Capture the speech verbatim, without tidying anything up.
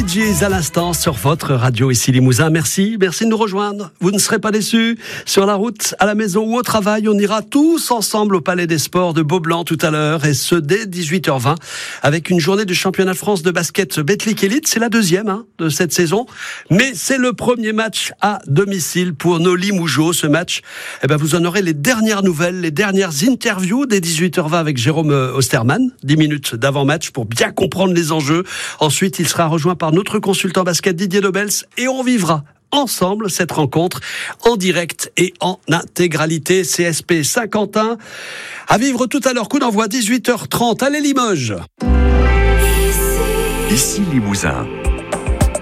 Bee Gees à l'instant sur votre radio ici Limousin. Merci, merci de nous rejoindre. Vous ne serez pas déçus. Sur la route, à la maison ou au travail, on ira tous ensemble au Palais des Sports de Beaublanc tout à l'heure, et ce dès dix-huit heures vingt, avec une journée du championnat de France de basket Betclic Elite. C'est la deuxième hein, de cette saison, mais c'est le premier match à domicile pour nos Limougeaux. Ce match, eh ben, vous en aurez les dernières nouvelles, les dernières interviews dès dix-huit heures vingt avec Jérôme Osterman, dix minutes d'avant-match pour bien comprendre les enjeux. Ensuite, il sera rejoint par notre consultant basket Didier Dobels et on vivra ensemble cette rencontre en direct et en intégralité. C S P Saint-Quentin à vivre tout à l'heure. Coup d'envoi dix-huit heures trente. Allez Limoges. Ici Limousin.